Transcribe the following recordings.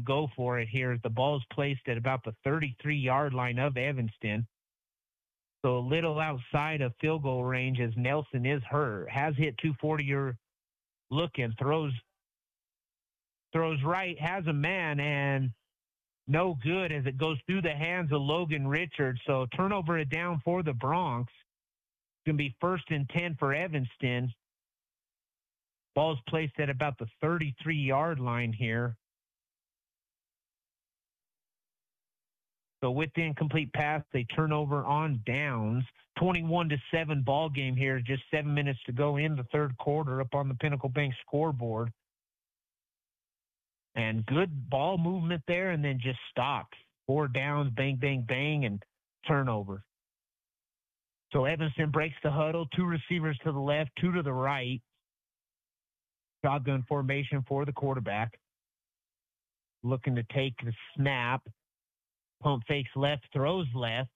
go for it here. The ball's placed at about the 33-yard line of Evanston. So a little outside of field goal range as Nelson is hurt. Has hit 240. You're looking, throws right, has a man, and no good as it goes through the hands of Logan Richards. So turnover and down for the Bronx. It's going to be 1st and 10 for Evanston. Ball's placed at about the 33-yard line here. So with the incomplete pass, they turn over on downs. 21-7 ball game here. Just 7 minutes to go in the third quarter up on the Pinnacle Bank scoreboard. And good ball movement there, and then just stops. 4 downs, bang, bang, bang, and turnover. So Evanston breaks the huddle. 2 receivers to the left, 2 to the right. Shotgun formation for the quarterback. Looking to take the snap. Pump fakes left, throws left.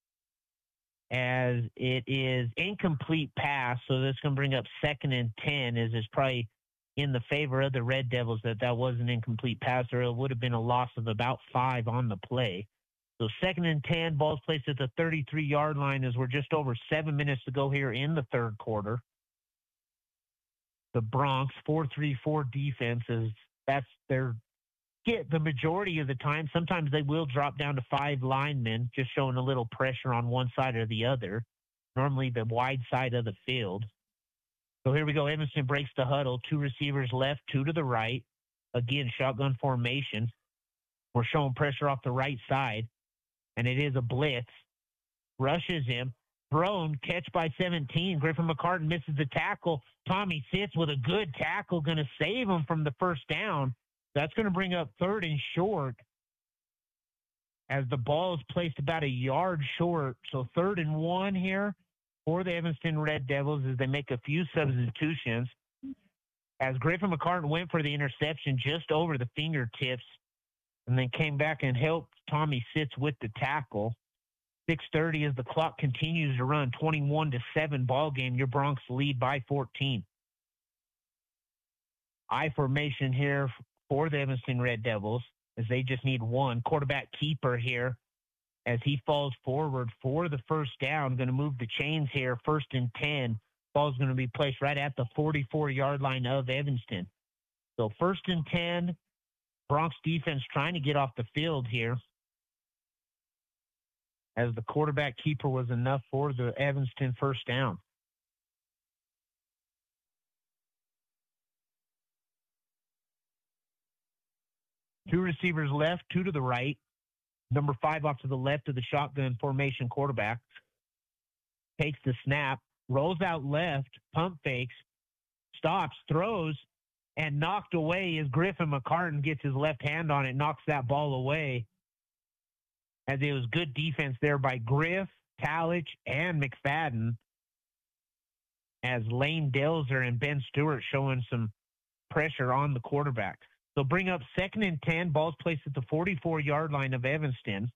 As it is incomplete pass, so that's going to bring up 2nd and 10, as it's probably in the favor of the Red Devils that was an incomplete pass, or it would have been a loss of about 5 on the play. So 2nd and 10, ball's placed at the 33-yard line as we're just over 7 minutes to go here in the third quarter. The Bronx 4-3-4 defenses, that's their get the majority of the time. Sometimes they will drop down to 5 linemen, just showing a little pressure on one side or the other, normally the wide side of the field. So here we go. Evanston breaks the huddle. 2 receivers left, 2 to the right. Again, shotgun formation. We're showing pressure off the right side, and it is a blitz. Rushes him. Thrown, catch by 17. Griffin McCartan misses the tackle. Tommy Sitz with a good tackle, going to save him from the first down. That's going to bring up 3rd and short as the ball is placed about a yard short. So 3rd and 1 here for the Evanston Red Devils as they make a few substitutions. As Griffin McCartan went for the interception just over the fingertips and then came back and helped Tommy Sitz with the tackle. 6:30 as the clock continues to run. 21-7 ball game. Your Bronx lead by 14. I formation here for the Evanston Red Devils as they just need 1. Quarterback keeper here as he falls forward for the first down. Going to move the chains here. 1st and 10. Ball's going to be placed right at the 44-yard line of Evanston. So 1st and 10. Bronx defense trying to get off the field here, as the quarterback keeper was enough for the Evanston first down. Two receivers left, 2 to the right. Number 5 off to the left of the shotgun formation quarterback. Takes the snap, rolls out left, pump fakes, stops, throws, and knocked away as Griffin McCartan gets his left hand on it, knocks that ball away. As it was good defense there by Griff, Talich, and McFadden. As Lane Delzer and Ben Stewart showing some pressure on the quarterback. So bring up 2nd and 10. Ball's placed at the 44-yard line of Evanston.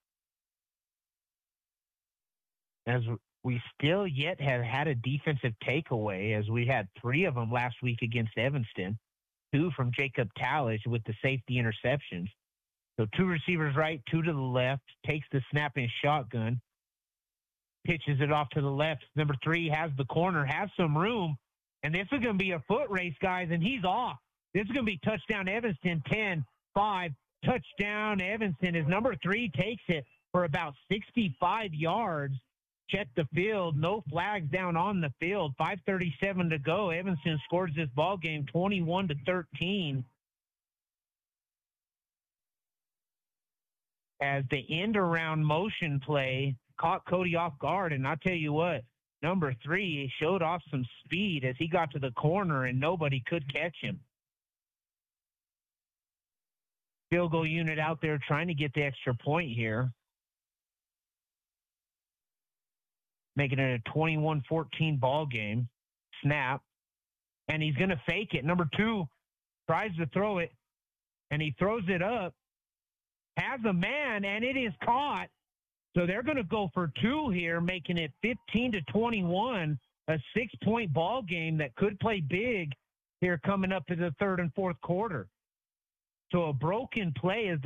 As we still yet have had a defensive takeaway, as we had 3 of them last week against Evanston. 2 from Jacob Talich with the safety interceptions. So 2 receivers right, 2 to the left, takes the snap in shotgun, pitches it off to the left. Number 3 has the corner, has some room, and this is going to be a foot race, guys, and he's off. This is going to be touchdown Evanston, 10-5, touchdown Evanston as number 3 takes it for about 65 yards. Check the field, no flags down on the field, 5:37 to go. Evanston scores this ball game 21-13. As the end-around motion play caught Cody off guard. And I'll tell you what, number 3 showed off some speed as he got to the corner and nobody could catch him. Field goal unit out there trying to get the extra point here. Making it a 21-14 ball game. Snap. And he's going to fake it. Number 2 tries to throw it, and he throws it up. Has a man, and it is caught. So they're going to go for 2 here, making it 15-21, a 6-point ball game that could play big here coming up to the third and fourth quarter. So a broken play as